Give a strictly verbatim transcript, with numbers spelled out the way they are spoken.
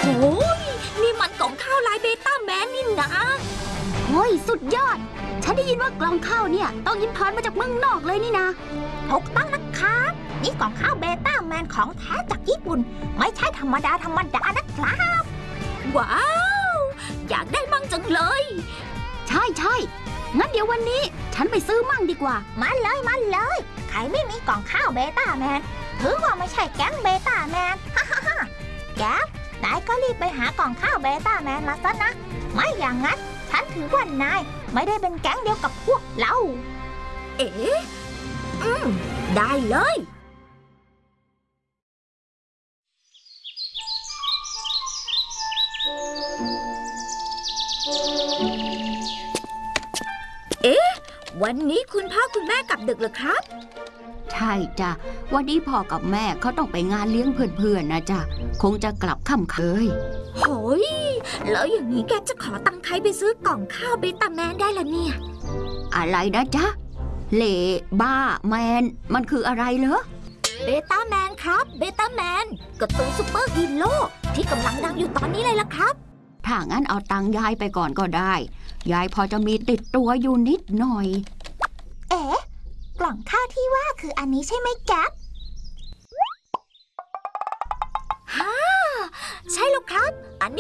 โอ้ยนี่มันกล่องข้าวลายเบต้าแมนนี่นะโอ้ยสุดยอดฉันได้ยินว่ากล่องข้าวเนี่ยต้องอิมพอร์ตมาจากเมืองนอกเลยนี่นะถูกต้องนะครับนี่กล่องข้าวเบต้าแมนของแท้จากญี่ปุ่นไม่ใช่ธรรมดาธรรมดานะครับว้าวอยากได้มั่งจังเลยใช่ใช่งั้นเดี๋ยววันนี้ฉันไปซื้อมั่งดีกว่ามาเลยมาเลยใครไม่มีกล่องข้าวเบต้าแมนถือว่าไม่ใช่แก๊งเบต้าแมนฮ่าฮ่าฮ่าแก๊ปนายก็รีบไปหากล่องข้าวเบต้าแมนมาซะนะไม่อย่างนั้นฉันถือว่านายไม่ได้เป็นแก๊งเดียวกับพวกเราเอ๋อืมได้เลยเอ๊ะวันนี้คุณพ่อคุณแม่กลับดึกเหรอครับใช่จ้ะวันนี้พ่อกับแม่เขาต้องไปงานเลี้ยงเพื่อนๆนะจ๊ะคงจะกลับค่ำเคยโหยแล้วอย่างนี้แกจะขอตังค์ใครไปซื้อกล่องข้าวเบต้าแมนได้ล่ะเนี่ยอะไรนะจ๊ะเล่บ้าแมนมันคืออะไรเหรอเบต้าแมนครับเบต้าแมนการ์ตูนซูเปอร์ฮีโร่ที่กำลังดังอยู่ตอนนี้เลยล่ะครับถ้างั้นเอาตังค์ยายไปก่อนก็ได้ยายพอจะมีติดตัวอยู่นิดหน่อยเอ๊ะกล่องข้าวที่ว่าคืออันนี้ใช่ไหมแก๊ปฮ่าใช่แล้วครับอันนี้